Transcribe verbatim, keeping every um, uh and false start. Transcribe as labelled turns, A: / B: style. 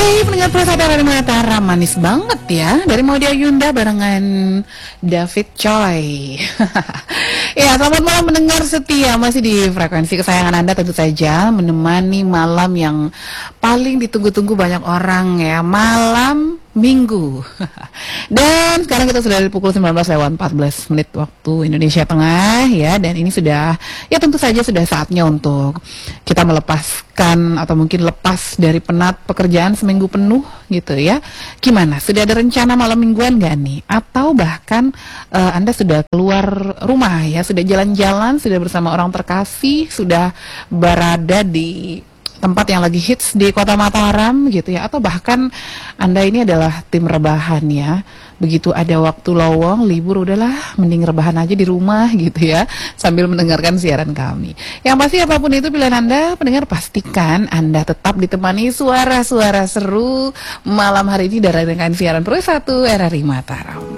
A: Pendengar Prasada dari Mataram, manis banget ya. Dari Maudy Ayunda barengan David Choi. Ya, selamat malam mendengar setia. Masih di frekuensi kesayangan Anda tentu saja, menemani malam yang paling ditunggu-tunggu banyak orang ya. Malam Minggu. Dan sekarang kita sudah di pukul sembilan belas lewat empat belas menit waktu Indonesia Tengah ya. Dan ini sudah, ya tentu saja sudah saatnya untuk kita melepaskan atau mungkin lepas dari penat pekerjaan seminggu penuh gitu ya. Gimana? Sudah ada rencana malam mingguan gak nih? Atau bahkan uh, Anda sudah keluar rumah ya, sudah jalan-jalan, sudah bersama orang terkasih, sudah berada di tempat yang lagi hits di kota Mataram gitu ya, atau bahkan Anda ini adalah tim rebahan ya, begitu ada waktu lowong, libur, udahlah mending rebahan aja di rumah gitu ya, sambil mendengarkan siaran kami. Yang pasti apapun itu pilihan Anda, pendengar, pastikan Anda tetap ditemani suara-suara seru malam hari ini dari rekan siaran Pro satu R R I Mataram.